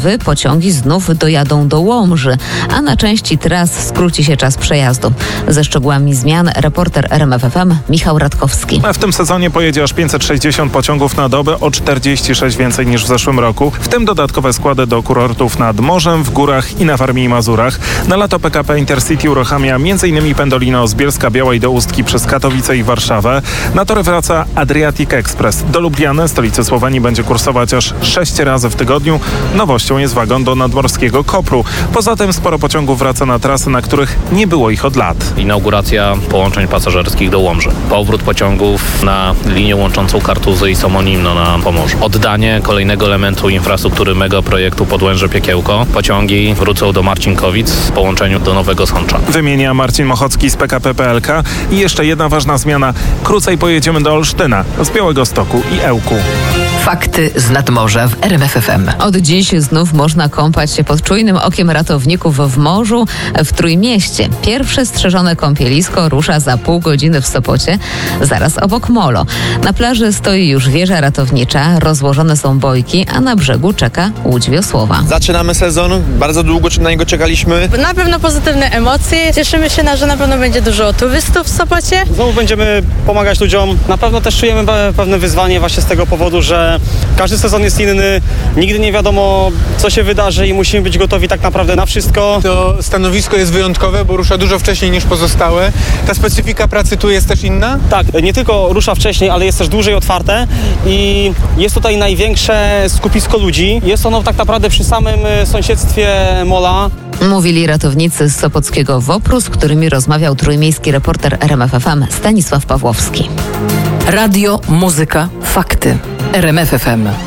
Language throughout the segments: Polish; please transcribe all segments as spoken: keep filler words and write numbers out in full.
przerwy pociągi znów dojadą do Łomży, a na części tras skróci się czas przejazdu. Ze szczegółami zmian reporter R M F F M Michał Radkowski. A w tym sezonie pojedzie aż pięćset sześćdziesiąt pociągów na dobę, o czterdzieści sześć więcej niż w zeszłym roku, w tym dodatkowe składy do kurortów nad morzem, w górach i na Warmii i Mazurach. Na lato P K P Intercity uruchamia m.in. Pendolino z Bielska-Białej do Ustki przez Katowice i Warszawę. Na tory wraca Adriatic Express. Do Lubliany, stolicy Słowenii, będzie kursować aż sześć razy w tygodniu. Nowością jest wagon do nadmorskiego Kopru. Poza tym sporo pociągów wraca na trasy, na których nie było ich od lat. Inauguracja połączeń pasażerskich do Łomży. Powrót pociągów na linię łączącą Kartuzy i Somonimno na Pomorzu. Oddanie kolejnego elementu infrastruktury megaprojektu Podłęże-Piekiełko. Pociągi wrócą do Marcinkowic w połączeniu do Nowego Sącza. Wymienia Marcin Mochocki z P K P P L K. I jeszcze jedna ważna zmiana. Krócej pojedziemy do Olsztyna z Białegostoku i Ełku. Fakty z nadmorza w R M F F M. Od dziś znów można kąpać się pod czujnym okiem ratowników w morzu w Trójmieście. Pierwsze strzeżone kąpielisko rusza za pół godziny w Sopocie, zaraz obok molo. Na plaży stoi już wieża ratownicza, rozłożone są bojki, a na brzegu czeka łódź wiosłowa. Zaczynamy sezon, bardzo długo na niego czekaliśmy. Na pewno pozytywne emocje. Cieszymy się, że na pewno będzie dużo turystów w Sopocie. Znowu będziemy pomagać ludziom. Na pewno też czujemy pewne wyzwanie właśnie z tego powodu, że każdy sezon jest inny, nigdy nie wiadomo, co się wydarzy i musimy być gotowi tak naprawdę na wszystko. To stanowisko jest wyjątkowe, bo rusza dużo wcześniej niż pozostałe. Ta specyfika pracy tu jest też inna? Tak, nie tylko rusza wcześniej, ale jest też dłużej otwarte i jest tutaj największe skupisko ludzi. Jest ono tak naprawdę przy samym sąsiedztwie mola. Mówili ratownicy z sopockiego WOPR-u, z którymi rozmawiał trójmiejski reporter R M F F M Stanisław Pawłowski. Radio, muzyka, fakty. R M F F M.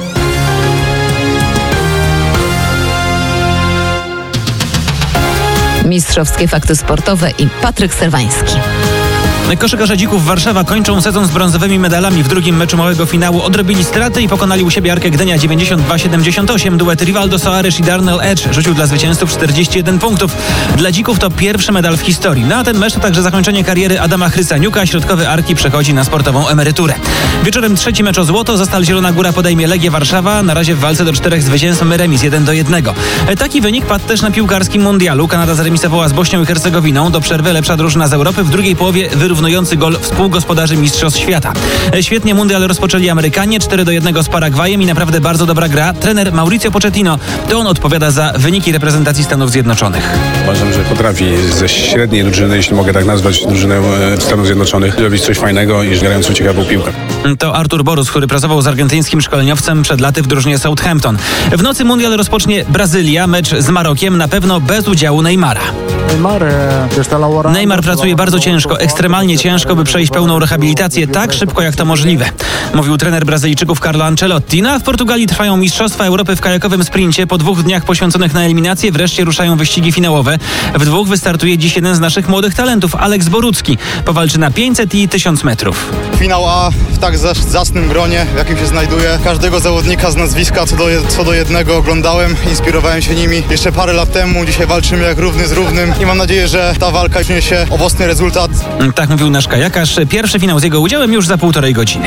Mistrzowskie fakty sportowe i Patryk Serwański. Koszykarze Dzików Warszawa kończą sezon z brązowymi medalami. W drugim meczu małego finału odrobili straty i pokonali u siebie Arkę Gdynia dziewięćdziesiąt dwa siedemdziesiąt osiem. Duet Rivaldo Soares i Darnell Edge rzucił dla zwycięzców czterdzieści jeden punktów. Dla Dzików to pierwszy medal w historii. Na ten mecz to także zakończenie kariery Adama Chrysaniuka. Środkowy Arki przechodzi na sportową emeryturę. Wieczorem trzeci mecz o złoto. Zastal Zielona Góra podejmie Legię Warszawa. Na razie w walce do czterech zwycięstw remis jeden do jednego. Taki wynik padł też na piłkarskim mundialu. Kanada zaremisowała z Bośnią i Hercegowiną. Do przerwy lepsza drużyna z Europy. W drugiej połowie wyrównujący gol współgospodarzy Mistrzostw Świata. Świetnie mundial rozpoczęli Amerykanie, cztery do jednego z Paragwajem i naprawdę bardzo dobra gra. Trener Mauricio Pochettino, to on odpowiada za wyniki reprezentacji Stanów Zjednoczonych. Uważam, że potrafi ze średniej drużyny, jeśli mogę tak nazwać, drużynę Stanów Zjednoczonych, robić coś fajnego i grającą ciekawą piłkę. To Artur Borus, który pracował z argentyńskim szkoleniowcem przed laty w drużynie Southampton. W nocy mundial rozpocznie Brazylia, mecz z Marokiem, na pewno bez udziału Neymara. Neymar pracuje bardzo ciężko, ekstremalnie ciężko, by przejść pełną rehabilitację tak szybko, jak to możliwe. Mówił trener Brazylijczyków Carlo Ancelotti. No a w Portugalii trwają Mistrzostwa Europy w kajakowym sprincie. Po dwóch dniach poświęconych na eliminację wreszcie ruszają wyścigi finałowe. W dwóch wystartuje dziś jeden z naszych młodych talentów, Aleks Borucki. Powalczy na pięćset i tysiąc metrów. Finał A w tak zacnym gronie, w jakim się znajduję. Każdego zawodnika z nazwiska co do, co do jednego oglądałem, inspirowałem się nimi jeszcze parę lat temu. Dzisiaj walczymy jak równy z równym i mam nadzieję, że ta walka przyniesie owocny rezultat. Tak mówił nasz kajakarz. Pierwszy finał z jego udziałem już za półtorej godziny.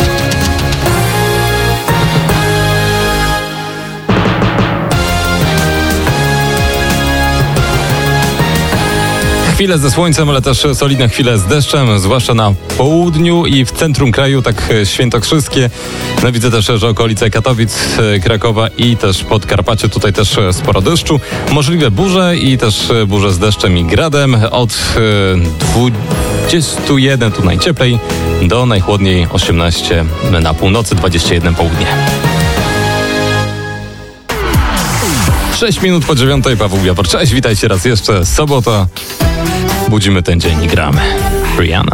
Chwilę ze słońcem, ale też solidne chwile z deszczem, zwłaszcza na południu i w centrum kraju, tak świętokrzyskie. No widzę też, że okolice Katowic, Krakowa i też Podkarpacie, tutaj też sporo deszczu. Możliwe burze i też burze z deszczem i gradem. Od dwudziestu jeden tu najcieplej do najchłodniej osiemnaście na północy, dwadzieścia jeden południe. sześć minut po dziewiątej, Paweł Jabor. Cześć, witajcie raz jeszcze. Sobota. Budzimy ten dzień i gramy. Rihanna.